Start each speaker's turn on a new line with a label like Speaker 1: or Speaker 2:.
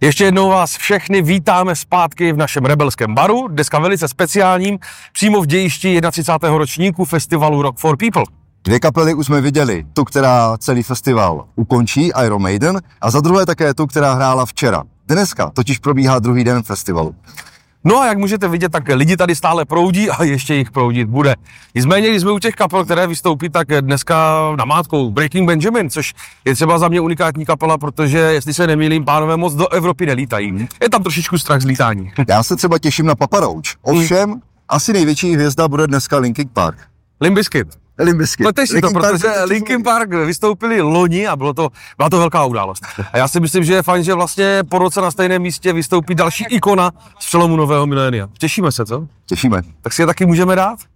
Speaker 1: Ještě jednou vás všechny vítáme zpátky v našem rebelském baru, dneska velice speciálním, přímo v dějišti 31. ročníku festivalu Rock for People.
Speaker 2: Dvě kapely už jsme viděli, tu, která celý festival ukončí, Iron Maiden, a za druhé také tu, která hrála včera. Dneska totiž probíhá druhý den festivalu.
Speaker 1: No a jak můžete vidět, tak lidi tady stále proudí a ještě jich proudit bude. Nicméně, když jsme u těch kapel, které vystoupí, tak dneska namátkou Breaking Benjamin, což je třeba za mě unikátní kapela, protože, jestli se nemýlím, pánové moc do Evropy nelítají. Je tam trošičku strach z lítání.
Speaker 2: Já se třeba těším na Papa Roach. Ovšem, asi největší hvězda bude dneska Linkin Park.
Speaker 1: Limp Bizkit.
Speaker 2: Pleteš
Speaker 1: si to, protože Linkin Park vystoupili loni a byla to velká událost. A já si myslím, že je fajn, že vlastně po roce na stejném místě vystoupí další ikona z přelomu nového milénia. Těšíme se, co?
Speaker 2: Těšíme.
Speaker 1: Tak si je taky můžeme dát?